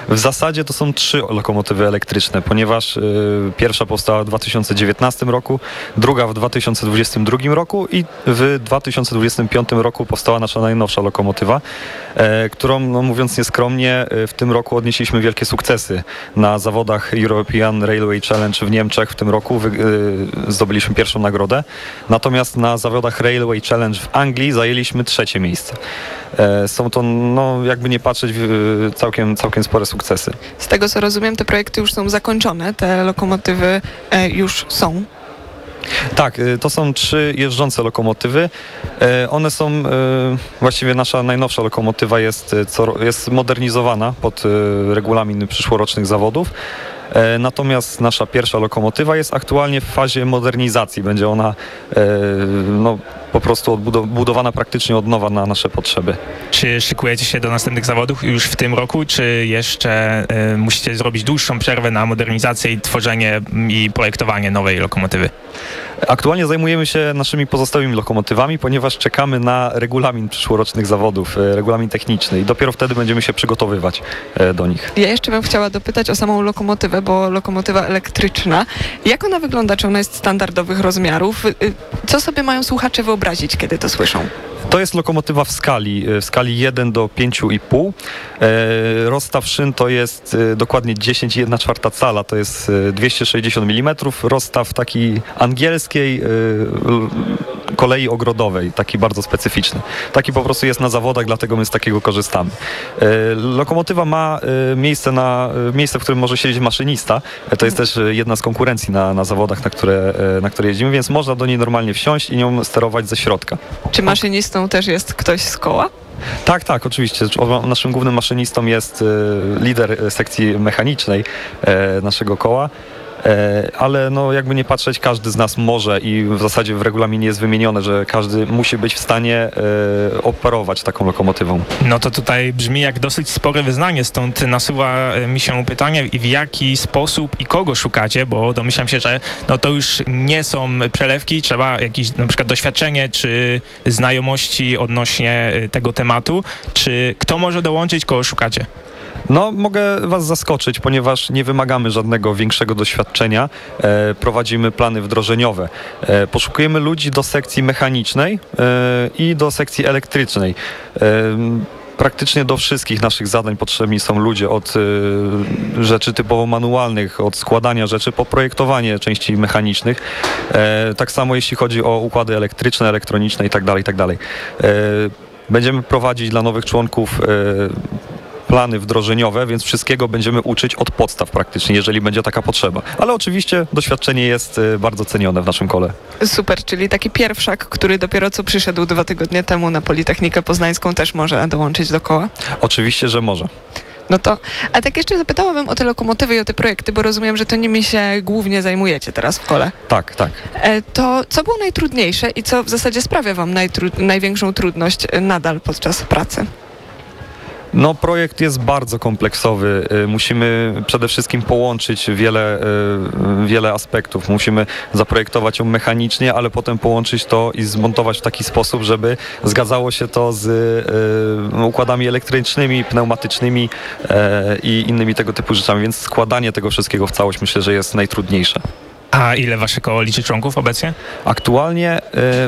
W zasadzie to są 3 lokomotywy elektryczne, ponieważ pierwsza powstała w 2019 roku, druga w 2022 roku i w 2025 roku powstała nasza najnowsza lokomotywa, którą, no mówiąc nieskromnie, w tym roku odnieśliśmy wielkie sukcesy. Na zawodach European Railway Challenge w Niemczech w tym roku zdobyliśmy pierwszą nagrodę, natomiast na zawodach Railway Challenge w Anglii zajęliśmy 3. miejsce. Są to, no jakby nie patrzeć, całkiem spore sukcesy. Z tego co rozumiem, te projekty już są zakończone, te lokomotywy już są. Tak, to są 3 jeżdżące lokomotywy. One są, właściwie nasza najnowsza lokomotywa jest modernizowana pod regulamin przyszłorocznych zawodów. Natomiast nasza pierwsza lokomotywa jest aktualnie w fazie modernizacji. Będzie ona po prostu budowana praktycznie od nowa na nasze potrzeby. Czy szykujecie się do następnych zawodów już w tym roku, czy jeszcze musicie zrobić dłuższą przerwę na modernizację i tworzenie i projektowanie nowej lokomotywy? Aktualnie zajmujemy się naszymi pozostałymi lokomotywami, ponieważ czekamy na regulamin przyszłorocznych zawodów, regulamin techniczny i dopiero wtedy będziemy się przygotowywać do nich. Ja jeszcze bym chciała dopytać o samą lokomotywę, bo lokomotywa elektryczna, jak ona wygląda? Czy ona jest standardowych rozmiarów? Co sobie mają słuchacze wyobrazić, kiedy to słyszą? To jest lokomotywa w skali 1 do 5,5. Rozstaw szyn to jest dokładnie 10,1/4 cala, to jest 260 mm. Rozstaw taki angielskiej kolei ogrodowej, taki bardzo specyficzny. Taki po prostu jest na zawodach, dlatego my z takiego korzystamy. Lokomotywa ma miejsce, w którym może siedzieć maszynista. To jest też jedna z konkurencji na zawodach, na które jeździmy, więc można do niej normalnie wsiąść i nią sterować ze środka. Czy maszynistą też jest ktoś z koła? Tak, oczywiście. Naszym głównym maszynistą jest lider sekcji mechanicznej naszego koła. Ale no jakby nie patrzeć, każdy z nas może i w zasadzie w regulaminie jest wymienione, że każdy musi być w stanie operować taką lokomotywą. No to tutaj brzmi jak dosyć spore wyznanie, stąd nasuwa mi się pytanie, w jaki sposób i kogo szukacie, bo domyślam się, że no to już nie są przelewki, trzeba jakieś na przykład doświadczenie czy znajomości odnośnie tego tematu, czy kto może dołączyć, kogo szukacie? No, mogę Was zaskoczyć, ponieważ nie wymagamy żadnego większego doświadczenia. Prowadzimy plany wdrożeniowe. Poszukujemy ludzi do sekcji mechanicznej i do sekcji elektrycznej. Praktycznie do wszystkich naszych zadań potrzebni są ludzie, od rzeczy typowo manualnych, od składania rzeczy po projektowanie części mechanicznych. Tak samo jeśli chodzi o układy elektryczne, elektroniczne itd. Będziemy prowadzić dla nowych członków plany wdrożeniowe, więc wszystkiego będziemy uczyć od podstaw praktycznie, jeżeli będzie taka potrzeba. Ale oczywiście doświadczenie jest bardzo cenione w naszym kole. Super, czyli taki pierwszak, który dopiero co przyszedł 2 tygodnie temu na Politechnikę Poznańską, też może dołączyć do koła? Oczywiście, że może. No to, a tak jeszcze zapytałabym o te lokomotywy i o te projekty, bo rozumiem, że to nimi się głównie zajmujecie teraz w kole. Tak. To co było najtrudniejsze i co w zasadzie sprawia wam największą trudność nadal podczas pracy? No, projekt jest bardzo kompleksowy. Musimy przede wszystkim połączyć wiele aspektów. Musimy zaprojektować ją mechanicznie, ale potem połączyć to i zmontować w taki sposób, żeby zgadzało się to z układami elektrycznymi, pneumatycznymi i innymi tego typu rzeczami. Więc składanie tego wszystkiego w całość myślę, że jest najtrudniejsze. A ile wasze koło liczy członków obecnie? Aktualnie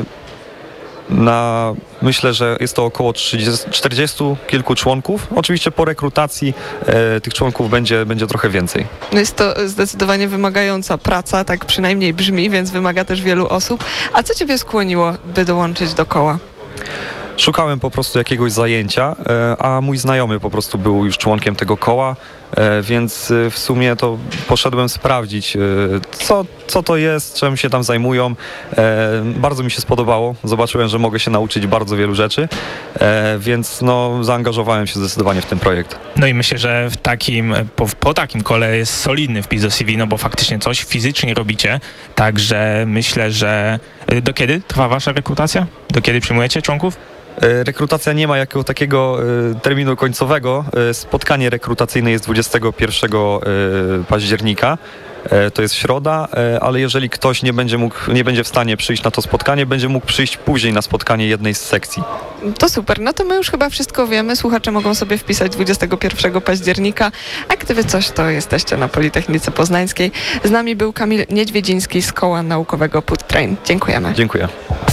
myślę, że jest to około 40 kilku członków. Oczywiście po rekrutacji tych członków będzie trochę więcej. No jest to zdecydowanie wymagająca praca, tak przynajmniej brzmi, więc wymaga też wielu osób. A co ciebie skłoniło, by dołączyć do koła? Szukałem po prostu jakiegoś zajęcia, a mój znajomy po prostu był już członkiem tego koła, więc w sumie to poszedłem sprawdzić, co to jest, czym się tam zajmują. Bardzo mi się spodobało. Zobaczyłem, że mogę się nauczyć bardzo wielu rzeczy, więc no, zaangażowałem się zdecydowanie w ten projekt. No i myślę, że po takim kole jest solidny wpis do CV, no bo faktycznie coś fizycznie robicie, także myślę, że do kiedy trwa wasza rekrutacja? Do kiedy przyjmujecie członków? Rekrutacja nie ma jakiego takiego terminu końcowego. Spotkanie rekrutacyjne jest 21 października. To jest środa, ale jeżeli ktoś nie będzie w stanie przyjść na to spotkanie, będzie mógł przyjść później na spotkanie jednej z sekcji. To super, no to my już chyba wszystko wiemy. Słuchacze mogą sobie wpisać 21 października, a gdyby coś, to jesteście na Politechnice Poznańskiej. Z nami był Kamil Niedźwiedziński z Koła Naukowego PUT Train. Dziękujemy. Dziękuję.